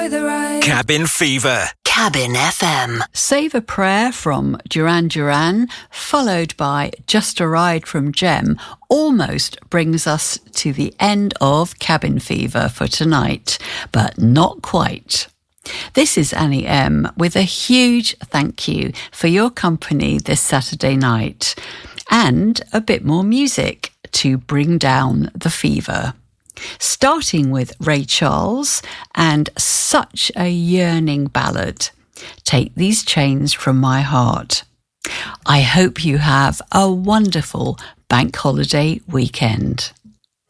Cabin Fever. Cabin FM. Save a Prayer from Duran Duran, followed by Just a Ride from Gem, almost brings us to the end of Cabin Fever for tonight, but not quite. This is Annie M with a huge thank you for your company this Saturday night and a bit more music to bring down the fever. Starting with Ray Charles and such a yearning ballad, Take These Chains from My Heart. I hope you have a wonderful bank holiday weekend.